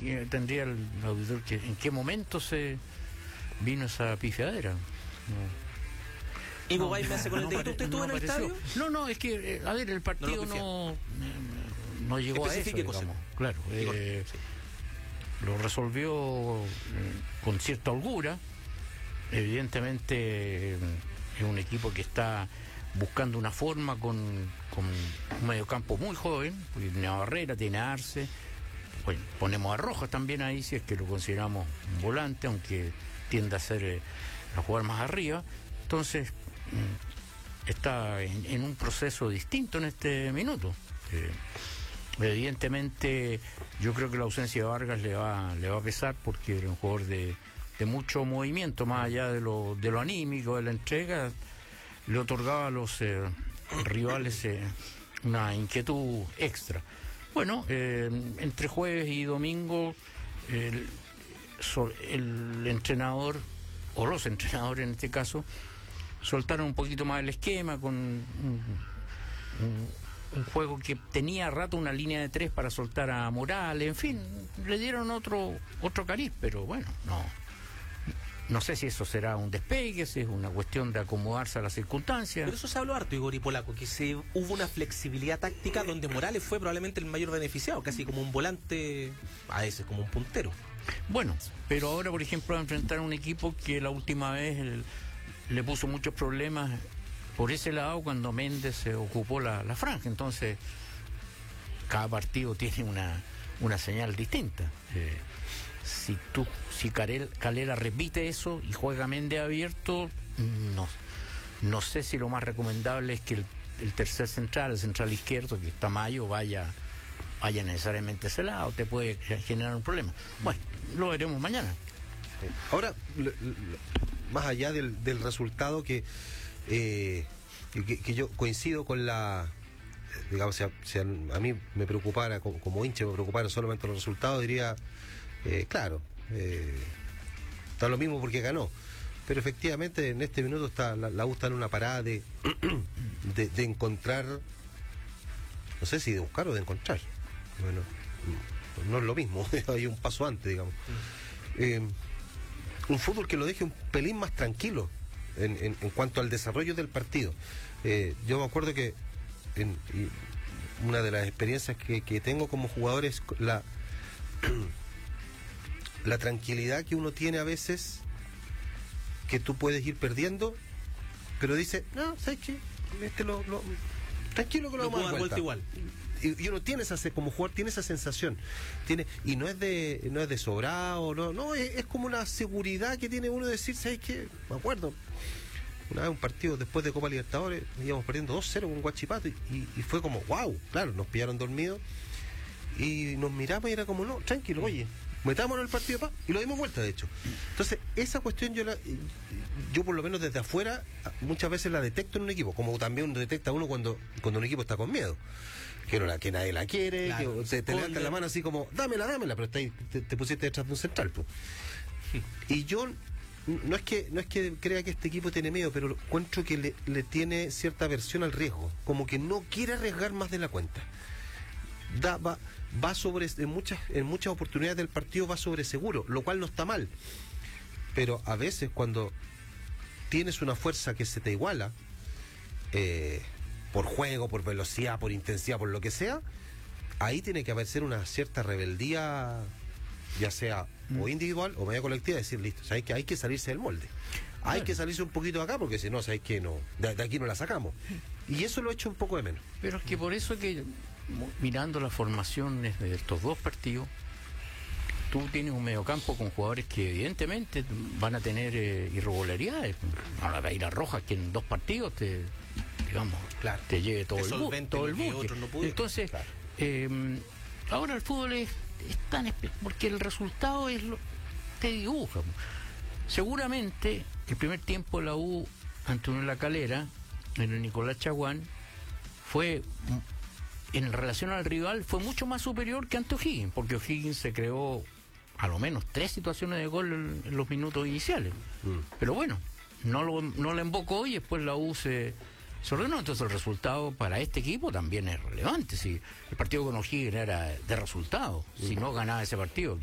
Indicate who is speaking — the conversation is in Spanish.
Speaker 1: tendría el auditor que en qué momento se vino esa pifiadera.
Speaker 2: Ivo Bay me hace con el dedito. ¿Usted estuvo en el estadio?
Speaker 1: No, es que, a ver, el partido no llegó a eso, digamos. Claro, lo resolvió con cierta holgura. Evidentemente es un equipo que está buscando una forma con un mediocampo muy joven, porque tiene a Barrera, tiene a Arce. Bueno, ponemos a Rojas también ahí, si es que lo consideramos un volante, aunque tiende a jugar más arriba. Entonces está en un proceso distinto en este minuto. Evidentemente yo creo que la ausencia de Vargas le va a pesar, porque era un jugador de mucho movimiento, más allá de lo anímico, de la entrega, le otorgaba a los rivales una inquietud extra. Bueno, entre jueves y domingo el entrenador, o los entrenadores en este caso, soltaron un poquito más el esquema con un juego que tenía a rato una línea de 3 para soltar a Morales, en fin, le dieron otro cariz, pero bueno, no sé si eso será un despegue, si es una cuestión de acomodarse a las circunstancias.
Speaker 2: Pero eso se habló harto, Igor y Polaco, que hubo una flexibilidad táctica donde Morales fue probablemente el mayor beneficiado, casi como un volante, a veces como un puntero.
Speaker 1: Bueno, pero ahora, por ejemplo, va a enfrentar a un equipo que la última vez le puso muchos problemas por ese lado cuando Méndez se ocupó la franja. Entonces cada partido tiene una señal distinta. Si Calera repite eso y juega Méndez abierto, no sé si lo más recomendable es que el tercer central, el central izquierdo, que está Mayo, vaya necesariamente a ese lado. Te puede generar un problema. Bueno, lo veremos mañana.
Speaker 3: Ahora, más allá del resultado que yo coincido con digamos, si a mí me preocupara, como hincha me preocupara solamente los resultados, diría, claro, está lo mismo porque ganó. Pero efectivamente en este minuto la U está en una parada de encontrar, no sé si de buscar o de encontrar. Bueno, no es lo mismo, hay un paso antes, digamos. Un fútbol que lo deje un pelín más tranquilo en cuanto al desarrollo del partido. Yo me acuerdo que una de las experiencias que tengo como jugador es la tranquilidad que uno tiene a veces, que tú puedes ir perdiendo, pero dice, no, ¿sabes qué? Tranquilo que lo vamos a dar vuelta igual. Y uno tiene como jugador tiene esa sensación, y no es de sobrado, no es como una seguridad que tiene uno de decir, ¿sabes qué? Me acuerdo una vez un partido después de Copa Libertadores, íbamos perdiendo 2-0 con Huachipato y fue como wow, claro, nos pillaron dormidos y nos miramos y era como, no, tranquilo, oye, metámonos en el partido y lo dimos vuelta, de hecho. Entonces esa cuestión yo por lo menos desde afuera muchas veces la detecto en un equipo, como también detecta uno cuando un equipo está con miedo, que nadie la quiere, claro, que te levanta la mano así como dámela, pero te pusiste detrás de un central, pues. Y yo no es que crea que este equipo tiene miedo, pero encuentro que le tiene cierta aversión al riesgo, como que no quiere arriesgar más de la cuenta. Va sobre, en muchas oportunidades del partido va sobre seguro, lo cual no está mal, pero a veces cuando tienes una fuerza que se te iguala, por juego, por velocidad, por intensidad, por lo que sea, ahí tiene que haber una cierta rebeldía, ya sea o individual o media colectiva, decir, listo, ¿sabes que hay que salirse del molde? Hay que salirse un poquito de acá, porque si no, ¿sabes que no? De aquí no la sacamos. Y eso lo he hecho un poco de menos.
Speaker 1: Pero es que por eso que, mirando las formaciones de estos dos partidos, tú tienes un mediocampo con jugadores que evidentemente van a tener irregularidades. Ahora va a ir a Rojas, que en 2 partidos te lleve todo el buque. Entonces, claro. Ahora el fútbol es tan porque el resultado te dibuja. Seguramente el primer tiempo de la U ante Unión La Calera, en el Nicolás Chaguán, fue, en relación al rival, fue mucho más superior que ante O'Higgins, porque O'Higgins se creó a lo menos 3 situaciones de gol en los minutos iniciales. Pero bueno, no la embocó y después la U se ordenó. Entonces el resultado para este equipo también es relevante. Si el partido con O'Higgins era de resultado, si no ganaba ese partido,